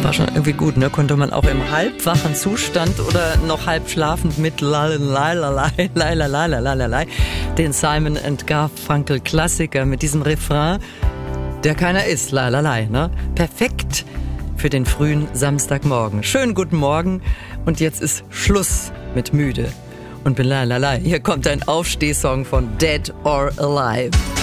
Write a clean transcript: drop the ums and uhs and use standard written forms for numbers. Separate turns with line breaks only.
War schon irgendwie gut, ne? Konnte man auch im halbwachen Zustand oder noch halb schlafend mit Lalalai, den Simon & Garfunkel Klassiker mit diesem Refrain, der keiner ist, Lalalai, ne? Perfekt für den frühen Samstagmorgen. Schönen guten Morgen und jetzt ist Schluss mit müde und Lalalai. Hier kommt ein Aufstehsong von Dead or Alive.